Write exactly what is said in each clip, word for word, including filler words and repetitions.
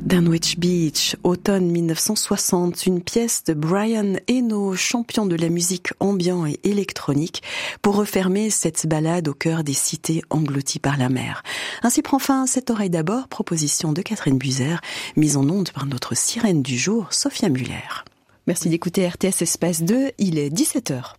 Dunwich Beach, automne dix-neuf cent soixante, une pièce de Brian Eno, champion de la musique ambient et électronique, pour refermer cette balade au cœur des cités englouties par la mer. Ainsi prend fin Cette oreille d'abord, proposition de Catherine Buzer, mise en onde par notre sirène du jour, Sophia Muller. Merci d'écouter R T S Espace deux, il est dix-sept heures.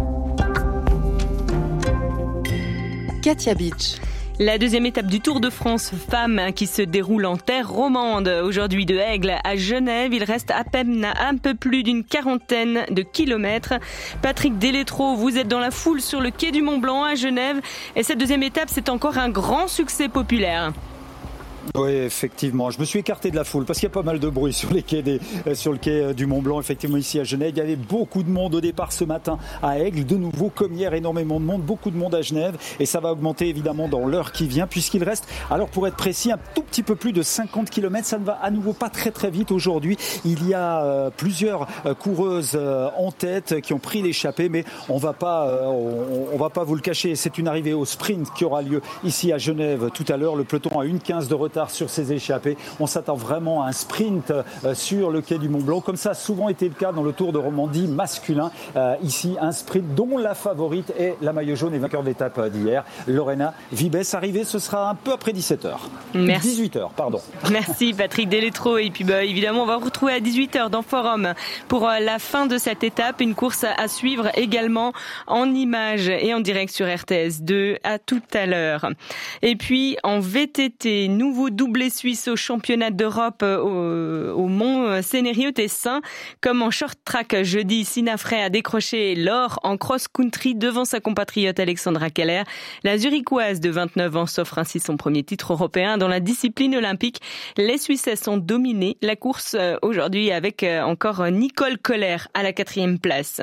Katia Beach. La deuxième étape du Tour de France Femmes qui se déroule en terre romande. Aujourd'hui de Aigle à Genève, il reste à peine un peu plus d'une quarantaine de kilomètres. Patrick Delétro, vous êtes dans la foule sur le quai du Mont-Blanc à Genève. Et cette deuxième étape, c'est encore un grand succès populaire. Oui, effectivement. Je me suis écarté de la foule parce qu'il y a pas mal de bruit sur les quais des, sur le quai du Mont-Blanc. Effectivement, ici à Genève, il y avait beaucoup de monde au départ ce matin à Aigle. De nouveau, comme hier, énormément de monde, beaucoup de monde à Genève. Et ça va augmenter évidemment dans l'heure qui vient puisqu'il reste, alors pour être précis, un tout petit peu plus de cinquante kilomètres. Ça ne va à nouveau pas très très vite aujourd'hui. Il y a euh, plusieurs euh, coureuses euh, en tête qui ont pris l'échappée, mais on va pas, euh, on, on va pas vous le cacher. C'est une arrivée au sprint qui aura lieu ici à Genève tout à l'heure. Le peloton a une quinze de retard sur ses échappées. On s'attend vraiment à un sprint euh, sur le quai du Mont-Blanc, comme ça a souvent été le cas dans le Tour de Romandie masculin. Euh, ici, un sprint dont la favorite est la maillot jaune et vainqueur d'étape d'hier, Lorena Vibes. Arrivée, ce sera un peu après dix-sept heures. Merci. dix-huit heures, pardon. Merci Patrick Delétro. Et puis bah, évidemment, on va vous retrouver à dix-huit heures dans Forum pour euh, la fin de cette étape. Une course à, à suivre également en images et en direct sur R T S deux. À tout à l'heure. Et puis en V T T, nouveau doublé suisse au championnat d'Europe au, au Mont Sénéry-au-Tessin. Comme en short track jeudi, Sina Frey a décroché l'or en cross-country devant sa compatriote Alexandra Keller. La Zurichoise de vingt-neuf ans s'offre ainsi son premier titre européen dans la discipline olympique. Les Suissesses ont dominé la course aujourd'hui avec encore Nicole Koller à la quatrième place.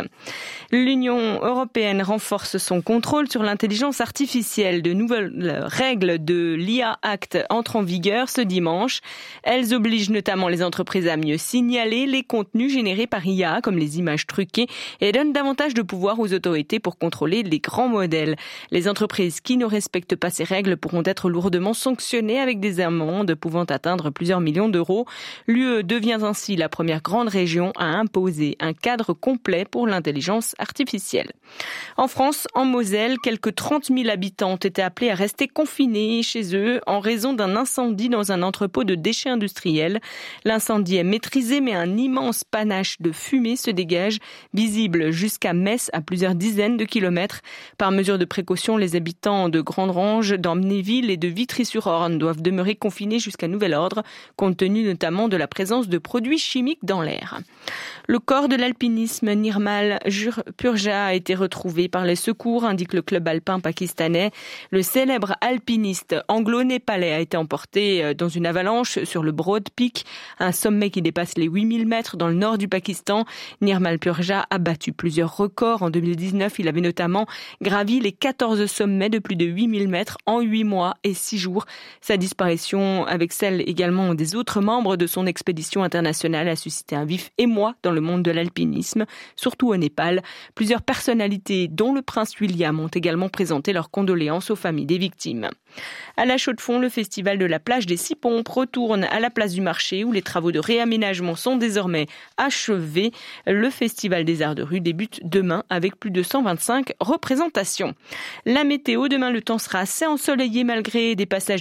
L'Union européenne renforce son contrôle sur l'intelligence artificielle. De nouvelles règles de l'I A Act entrent en vigueur ce dimanche. Elles obligent notamment les entreprises à mieux signaler les contenus générés par I A, comme les images truquées, et donnent davantage de pouvoir aux autorités pour contrôler les grands modèles. Les entreprises qui ne respectent pas ces règles pourront être lourdement sanctionnées avec des amendes pouvant atteindre plusieurs millions d'euros. L'U E devient ainsi la première grande région à imposer un cadre complet pour l'intelligence artificielle. En France, en Moselle, quelques trente mille habitants ont été appelés à rester confinés chez eux en raison d'un incendie dans un entrepôt de déchets industriels. L'incendie est maîtrisé, mais un immense panache de fumée se dégage, visible jusqu'à Metz à plusieurs dizaines de kilomètres. Par mesure de précaution, les habitants de Grande-Range, d'Amnéville et de Vitry-sur-Orne doivent demeurer confinés jusqu'à nouvel ordre, compte tenu notamment de la présence de produits chimiques dans l'air. Le corps de l'alpinisme Nirmal Purja a été retrouvé par les secours, indique le club alpin pakistanais. Le célèbre alpiniste anglo-népalais a été emporté dans une avalanche sur le Broad Peak, un sommet qui dépasse les huit mille mètres dans le nord du Pakistan. Nirmal Purja a battu plusieurs records. En deux mille dix-neuf, il avait notamment gravi les quatorze sommets de plus de huit mille mètres en huit mois et six jours. Sa disparition, avec celle également des autres membres de son expédition internationale, a suscité un vif émoi dans le monde de l'alpinisme, surtout au Népal. Plusieurs personnalités, dont le prince William, ont également présenté leurs condoléances aux familles des victimes. À La Chaux-de-Fonds, le festival de la plage des Six Pompes retourne à la place du marché où les travaux de réaménagement sont désormais achevés. Le festival des arts de rue débute demain avec plus de cent vingt-cinq représentations. La météo, demain le temps sera assez ensoleillé malgré des passages